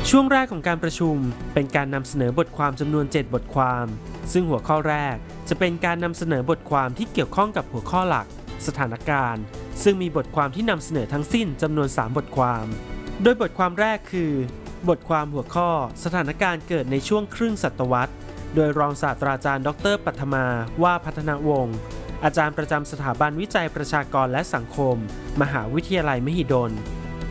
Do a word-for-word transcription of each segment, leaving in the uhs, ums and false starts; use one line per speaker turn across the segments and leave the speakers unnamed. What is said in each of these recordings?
ช่วงแรกของการประชุมเป็นการนำเสนอบทความจำนวนเจ็ดบทความซึ่งหัวข้อแรกจะเป็นการนำเสนอบทความที่เกี่ยวข้องกับหัวข้อหลักสถานการณ์ซึ่งมีบทความที่นำเสนอทั้งสิ้นจำนวนสามบทความโดยบทความแรกคือบทความหัวข้อสถานการณ์เกิดในช่วงครึ่งศตวรรษโดยรองศาสตราจารย์ดร.ปัทมาว่าพัฒนวงศ์อาจารย์ประจำสถาบันวิจัยประชากรและสังคมมหาวิทยาลัยมหิดล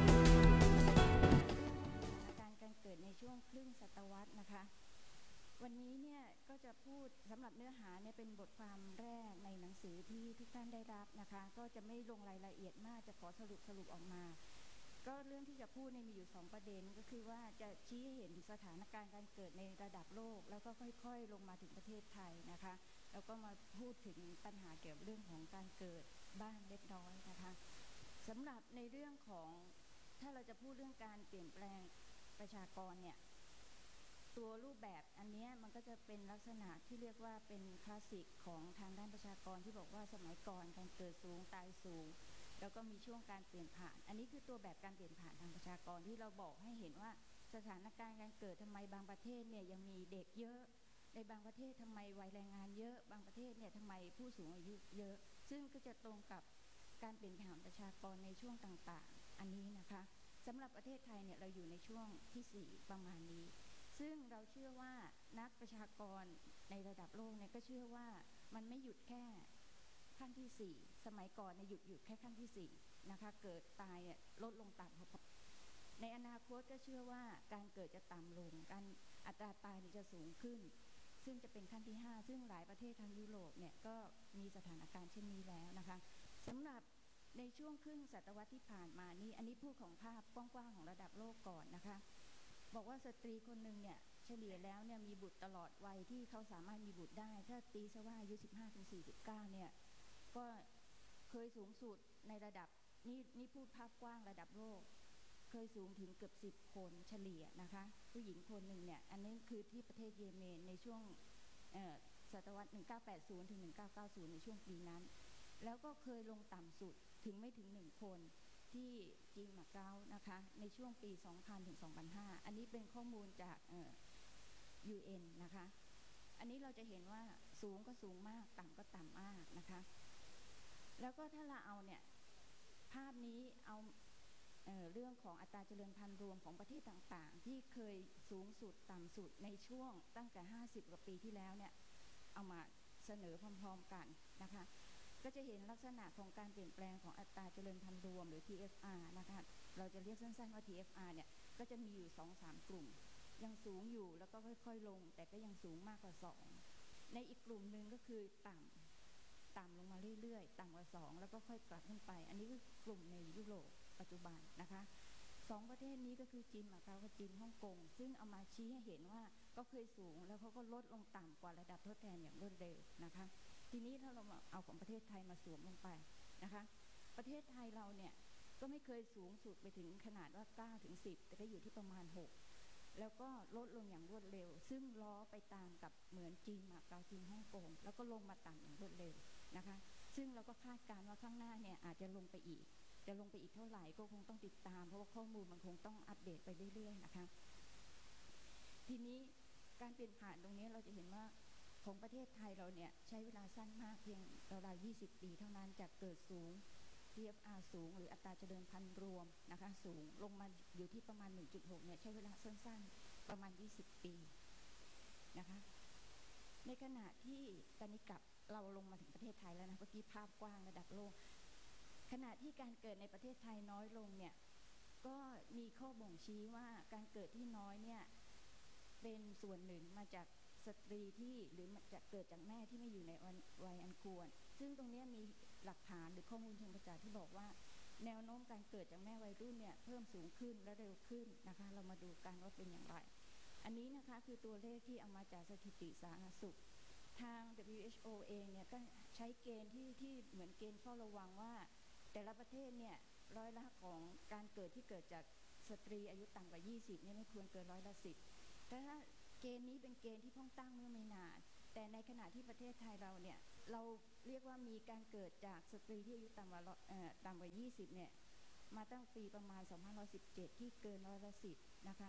วันนี้เนี่ยก็จะพูดสำหรับเนื้อหาเนี่ยเป็นบทความแรกในหนังสือที่ทุกท่านได้รับนะคะก็จะไม่ลงรายละเอียดมากจะขอสรุปสรุปออกมาก็เรื่องที่จะพูดเนี่ยมีอยู่สองประเด็นก็คือว่าจะชี้ให้เห็นสถานการณ์การเกิดในระดับโลกแล้วก็ค่อยๆลงมาถึงประเทศไทยนะคะแล้วก็มาพูดถึงปัญหาเกี่ยวกับเรื่องของการเกิดบ้างเล็กน้อยนะคะสำหรับในเรื่องของถ้าเราจะพูดเรื่องการเปลี่ยนแปลงประชากรเนี่ยตัวรูปแบบอันนี้มันก็จะเป็นลักษณะที่เรียกว่าเป็นคลาสสิกของทางด้านประชากรที่บอกว่าสมัยก่อนการเกิดสูงตายสูงแล้วก็มีช่วงการเปลี่ยนผ่านอันนี้คือตัวแบบการเปลี่ยนผ่านทางประชากรที่เราบอกให้เห็นว่าสถานการณ์การเกิดทำไมบางประเทศเนี่ยยังมีเด็กเยอะในบางประเทศทำไมวัยแรงงานเยอะบางประเทศเนี่ยทำไมผู้สูงอายุเยอะซึ่งก็จะตรงกับการเปลี่ยนผ่านประชากรในช่วงต่างๆอันนี้นะคะสำหรับประเทศไทยเนี่ยเราอยู่ในช่วงที่สี่ประมาณนี้ซึ่งเราเชื่อว่านักประชากรในระดับโลกเนี่ยก็เชื่อว่ามันไม่หยุดแค่ขั้นที่สี่สมัยก่อนเนี่ยหยุดหยุดแค่ขั้นที่สี่นะคะเกิดตายเนี่ยลดลงต่ำในอนาคตก็เชื่อว่าการเกิดจะต่ำลงการอัตราตายจะสูงขึ้นซึ่งจะเป็นขั้นที่ห้าซึ่งหลายประเทศทางยุโรปเนี่ยก็มีสถานการณ์เช่นนี้แล้วนะคะสำหรับในช่วงครึ่งศตวรรษที่ผ่านมานี้อันนี้พูดของภาพกว้างๆของระดับโลกก่อนนะคะบอกว่าสตรีคนหนึ่งเนี่ยเฉลี่ยแล้วเนี่ยมีบุตรตลอดวัยที่เขาสามารถมีบุตรได้ถ้าตีซะว่าอายุ สิบห้าถึงสี่สิบเก้า เนี่ยก็เคยสูงสุดในระดับนี่นี่พูดภาพกว้างระดับโลกเคยสูงถึงเกือบสิบคนเฉลี่ยนะคะผู้หญิงคนหนึ่งเนี่ยอันนี้คือที่ประเทศเยเมนในช่วงศตวรรษหนึ่งพันเก้าร้อยแปดสิบถึงหนึ่งพันเก้าร้อยเก้าสิบในช่วงปีนั้นแล้วก็เคยลงต่ำสุดถึงไม่ถึงหนึ่งคนที่จีนมาเก๊านะคะในช่วงปี สองพัน ถึง สองพันห้า อันนี้เป็นข้อมูลจากเอ่อ ยู เอ็น นะคะอันนี้เราจะเห็นว่าสูงก็สูงมากต่ำก็ต่ำมากนะคะแล้วก็ถ้าเราเอาเนี่ยภาพนี้เอาเอ่อเรื่องของอัตราเจริญพันธุ์รวมของประเทศต่างๆที่เคยสูงสุดต่ำสุดในช่วงตั้งแต่ห้าสิบกว่าปีที่แล้วเนี่ยเอามาเสนอพร้อมๆกันนะคะก็จะเห็นลักษณะของการเปลี่ยนแปลงของอัตราเจริญพันธุ์รวมหรือ ที เอฟ อาร์ นะคะเราจะเรียกสั้นๆว่า ที เอฟ อาร์ เนี่ยก็จะมีอยู่ สองถึงสาม กลุ่มยังสูงอยู่แล้วก็ค่อยๆลงแต่ก็ยังสูงมากกว่าสองในอีกกลุ่มหนึ่งก็คือต่ำต่ำลงมาเรื่อยๆต่ำกว่าสองแล้วก็ค่อยกลับขึ้นไปอันนี้คือกลุ่มในยุโรปปัจจุบันนะคะสองประเทศนี้ก็คือจีนมาเก๊ากับจีนฮ่องกงซึ่งเอามาชี้ให้เห็นว่าก็เคยสูงแล้วเขาก็ลดลงต่ำกว่าระดับทดแทนอย่างรวดเร็วนะคะทีนี้ถ้าเราเอาของประเทศไทยมาสวมลงไปนะคะประเทศไทยเราเนี่ยก็ไม่เคยสูงสุดไปถึงขนาดว่าเก้าถึงสิบแต่ก็อยู่ที่ประมาณหกแล้วก็ลดลงอย่างรวดเร็วซึ่งล้อไปตามกับเหมือนจีนมาเก๊าจีนฮ่องกงแล้วก็ลงมาต่ำอย่างรวดเร็วนะคะซึ่งเราก็คาดการณ์ว่าข้างหน้าเนี่ยอาจจะลงไปอีกจะลงไปอีกเท่าไหร่ก็คงต้องติดตามเพราะว่าข้อมูลมันคงต้องอัปเดตไปเรื่อยๆนะคะทีนี้การเปลี่ยนผ่านตรงนี้เราจะเห็นว่าของประเทศไทยเราเนี่ยใช้เวลาสั้นมากเพียงราวๆยี่สิบปีเท่านั้นจากเกิดสูง ที เอฟ อาร์ สูงหรืออัตราเจริญพันธุ์รวมนะคะสูงลงมาอยู่ที่ประมาณ หนึ่งจุดหก เนี่ยใช้เวลาสั้นๆประมาณยี่สิบปีนะคะในขณะที่ตอนนี้กลับเราลงมาถึงประเทศไทยแล้วนะเมื่อกี้ภาพกว้างระดับโลกขณะที่การเกิดในประเทศไทยน้อยลงเนี่ยก็มีข้อบ่งชี้ว่าการเกิดที่น้อยเนี่ยเป็นส่วนหนึ่งมาจากสตรีที่หรือจะเกิดจากแม่ที่ไม่อยู่ในวัยอันควรซึ่งตรงนี้มีหลักฐานหรือข้อมูลเชิงประจักษ์ที่บอกว่าแนวโน้มการเกิดจากแม่วัยรุ่นเนี่ยเพิ่มสูงขึ้นและเร็วขึ้นนะคะเรามาดูกันว่าเป็นอย่างไรอันนี้นะคะคือตัวเลขที่เอามาจากสถิติสาธารณสุขทาง ดับเบิลยู เอช โอ เองเนี่ยก็ใช้เกณฑ์ที่ที่เหมือนเกณฑ์เฝ้าระวังว่าแต่ละประเทศเนี่ยร้อยละของการเกิดที่เกิดจากสตรีอายุต่ำกว่ายี่สิบเนี่ยไม่ควรเกินร้อยละสิบแต่ถ้าเกณฑ์นี้เป็นเกณฑ์ที่เพิ่งตั้งเมื่อไม่นานแต่ในขณะที่ประเทศไทยเราเนี่ยเราเรียกว่ามีการเกิดจากสตรีที่อายุต่ำกว่าเอ่อต่ำกว่ายี่สิบเนี่ยมาตั้งปีประมาณสองพันห้าร้อยสิบเจ็ดที่เกินร้อยละสิบนะคะ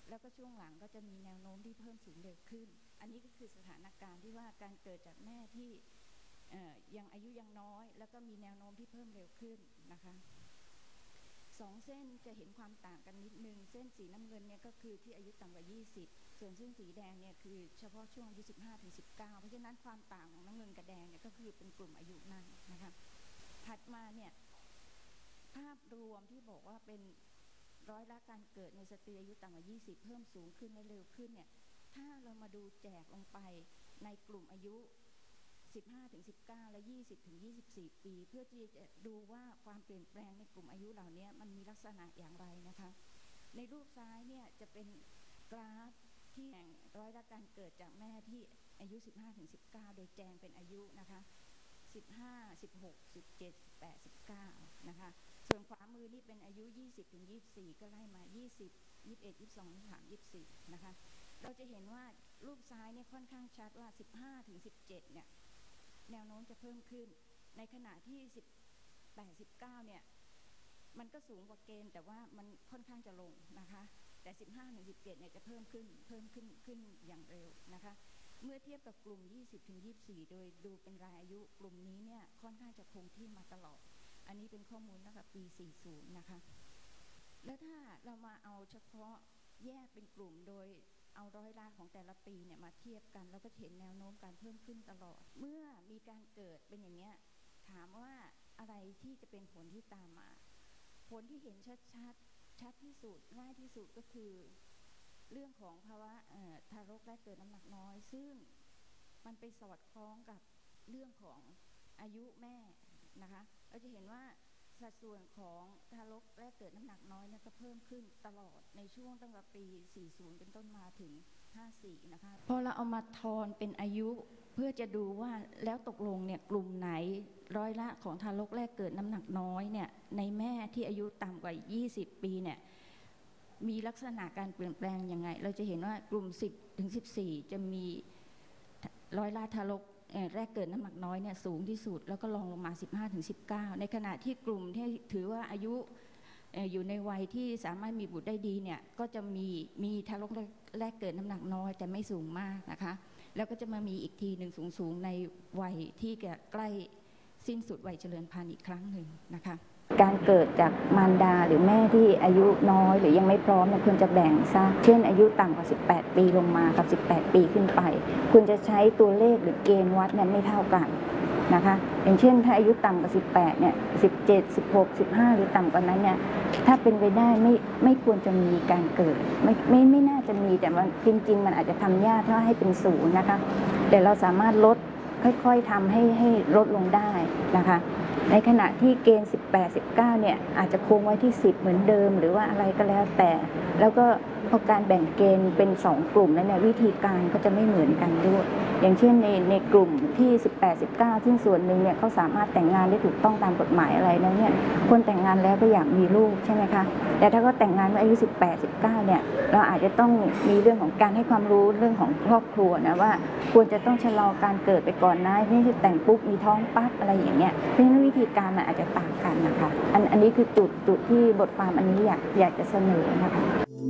แล้วก็ช่วงหลังก็จะมีแนวโน้มที่เพิ่มสูงเร็วขึ้นอันนี้ก็คือสถานการณ์ที่ว่าการเกิดจากแม่ที่ยังอายุยังน้อยแล้วก็มีแนวโน้มที่เพิ่มเร็วขึ้นนะคะสองเส้นจะเห็นความต่างกันนิดนึงเส้นสีน้ำเงินเนี่ยก็คือที่อายุต่ำกว่ายี่สิบส่วนเส้นสีแดงเนี่ยคือเฉพาะช่วงอายุสิบห้าถึงสิบเก้าเพราะฉะนั้นความต่างของน้ำเงินกับแดงเนี่ยก็คือเป็นกลุ่มอายุนั้นนะคะถัดมาเนี่ยภาพรวมที่บอกว่าเป็นร้อยละการเกิดในสตรีอายุต่ำกว่ายี่สิบเพิ่มสูงขึ้นและเร็วขึ้นเนี่ยถ้าเรามาดูแจกลงไปในกลุ่มอายุสิบห้าถึงสิบเก้าและยี่สิบถึงยี่สิบสี่ปีเพื่อที่จะดูว่าความเปลี่ยนแปลงในกลุ่มอายุเหล่านี้มันมีลักษณะอย่างไรนะคะในรูปซ้ายเนี่ยจะเป็นกราฟที่แบ่งร้อยละการเกิดจากแม่ที่อายุสิบห้าถึงสิบเก้าโดยแจงเป็นอายุนะคะสิบห้า สิบหก สิบเจ็ด สิบแปด สิบเก้านะคะส่วนขวามือนี่เป็นอายุยี่สิบถึงยี่สิบสี่ก็ไล่มายี่สิบ ยี่สิบเอ็ด ยี่สิบสอง ยี่สิบสาม ยี่สิบสี่นะคะเราจะเห็นว่ารูปซ้ายเนี่ยค่อนข้างชัดว่าสิบห้าถึงสิบเจ็ดเนี่ยแนวโน้มจะเพิ่มขึ้นในขณะที่สิบแปด สิบเก้าเนี่ยมันก็สูงกว่าเกณฑ์แต่ว่ามันค่อนข้างจะลงนะคะแต่สิบห้าถึงสิบเจ็ดเนี่ยจะเพิ่มขึ้นเพิ่มขึ้นขึ้นอย่างเร็วนะคะเมื่อเทียบกับกลุ่มยี่สิบถึงยี่สิบสี่โดยดูเป็นรายอายุกลุ่มนี้เนี่ยค่อนข้างจะคงที่มาตลอดอันนี้เป็นข้อมูลตั้งแต่ปีสี่สิบนะคะแล้วถ้าเรามาเอาเฉพาะแยกเป็นกลุ่มโดยเอาร้อยละของแต่ละปีเนี่ยมาเทียบกันแล้วก็เห็นแนวโน้มการเพิ่มขึ้นตลอดเมื่อมีการเกิดเป็นอย่างเงี้ยถามว่าอะไรที่จะเป็นผลที่ตามมาผลที่เห็นชัดชัดชัดที่สุดง่ายที่สุดก็คือเรื่องของภาวะทารกแรกเกิดน้ำหนักน้อยซึ่งมันไปสอดคล้องกับเรื่องของอายุแม่นะคะเราจะเห็นว่าสัดส่วนของทารกแรกเกิดน้ำหนักน้อยเนี่ยก็เพิ่มขึ้นตลอดในช่วงตั้งแต่ปีสี่สิบเป็นต้นมาถึงห้าสิบสี่นะคะพอเราเอามาทอนเป็นอายุเพื่อจะดูว่าแล้วตกลงเนี่ยกลุ่มไหนร้อยละของทารกแรกเกิดน้ำหนักน้อยเนี่ยในแม่ที่อายุต่ำกว่ายี่สิบปีเนี่ยมีลักษณะการเปลี่ยนแปลงยังไงเราจะเห็นว่ากลุ่มสิบถึงสิบสี่จะมีร้อยละทารกแรกเกิดน้ำหนักน้อยเนี่ยสูงที่สุดแล้วก็รองลงมา สิบห้าถึงสิบเก้า ในขณะที่กลุ่มที่ถือว่าอายุอยู่ในวัยที่สามารถมีบุตรได้ดีเนี่ยก็จะมีมีทารกแรกเกิดน้ำหนักน้อยแต่ไม่สูงมากนะคะแล้วก็จะมามีอีกทีหนึ่งสูงๆในวัยที่ใกล้สิ้นสุดวัยเจริญพันธุ์อีกครั้งหนึ่งนะคะการเกิดจากมารดาหรือแม่ที่อายุน้อยหรือยังไม่พร้อมเนี่ยควรจะแบ่งซะเช่นอายุต่ำกว่าสิบแปดปีลงมากับสิบแปดปีขึ้นไปควรจะใช้ตัวเลขหรือเกณฑ์วัดเนี่ยไม่เท่ากันนะคะอย่างเช่นถ้าอายุต่ำกว่าสิบแปดเนี่ยสิบเจ็ด สิบหก สิบห้าหรือต่ำกว่านั้นเนี่ยถ้าเป็นไปได้ไม่ไม่ควรจะมีการเกิดไม่ไม่ไม่น่าจะมีแต่ว่าจริงๆมันอาจจะทำยากถ้าให้เป็นศูนย์นะคะแต่เราสามารถลดค่อยๆทำให้ให้ลดลงได้นะคะในขณะที่เกณฑ์สิบแปด สิบเก้าเนี่ยอาจจะคงไว้ที่สิบเหมือนเดิมหรือว่าอะไรก็แล้วแต่แล้วก็พอการแบ่งเกณฑ์เป็นสองกลุ่มแล้วเนี่ยวิธีการก็จะไม่เหมือนกันด้วยอย่างเช่นในในกลุ่มที่สิบแปด สิบเก้าซึ่งส่วนหนึ่งเนี่ยเขาสามารถแต่งงานได้ถูกต้องตามกฎหมายอะไรแล้วเนี่ยคนแต่งงานแล้วก็อยากมีลูกใช่ไหมคะแต่ถ้าเขาแต่งงานเมื่ออายุสิบแปด สิบเก้าเนี่ยเราอาจจะต้องมีเรื่องของการให้ความรู้เรื่องของครอบครัวนะว่าควรจะต้องชะลอการเกิดไปก่อนนะไม่ใช่แต่งปุ๊บมีท้องปั๊บอะไรอย่างเงี้ยเพราะฉะนั้นวิธีการมันอาจจะต่างกันนะคะอันอันนี้คือจุดจุดที่บทความอันนี้อยากอยากจะเสนอนะคะ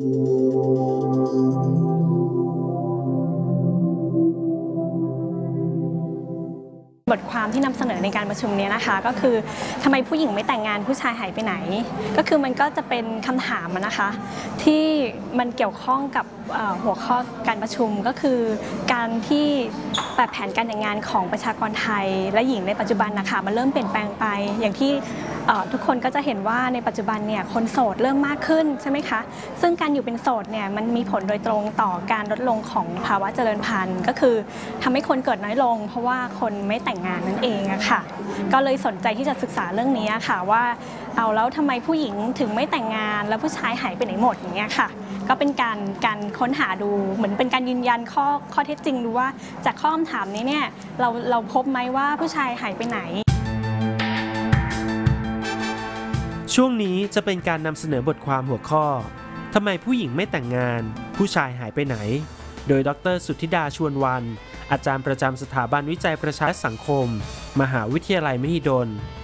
บทความที่นำเสนอในการประชุมนี้นะคะก็คือทำไมผู้หญิงไม่แต่งงานผู้ชายหายไปไหนก็คือมันก็จะเป็นคำถามนะคะที่มันเกี่ยวข้องกับหัวข้อการประชุมก็คือการที่แบบแผนการแต่งงานของประชากรไทยและหญิงในปัจจุบันนะคะมันเริ่มเปลี่ยนแปลงไปอย่างที่ทุกคนก็จะเห็นว่าในปัจจุบันเนี่ยคนโสดเริ่มมากขึ้นใช่ไหมคะซึ่งการอยู่เป็นโสดเนี่ยมันมีผลโดยตรงต่อการลดลงของภาวะเจริญพันธุ์ก็คือทำให้คนเกิดน้อยลงเพราะว่าคนไม่แต่งงานนั่นเองอะค่ะก็เลยสนใจที่จะศึกษาเรื่องนี้ค่ะว่าเอาแล้วทำไมผู้หญิงถึงไม่แต่งงานแล้วผู้ชายหายไปไหนหมดอย่างเงี้ยค่ะก็เป็นการการค้นหาดูเหมือนเป็นการยืนยันข้อข้อเท็จจริงดูว่าจากข้อคำถามนี้เนี่ยเราเราพบไหมว่าผู้ชายหายไปไหน
ช่วงนี้จะเป็นการนำเสนอบทความหัวข้อทำไมผู้หญิงไม่แต่งงานผู้ชายหายไปไหนโดยดร.สุทธิดาชวนวรรณอาจารย์ประจำสถาบันวิจัยประชาสังคมมหาวิทยาลัยมหิดล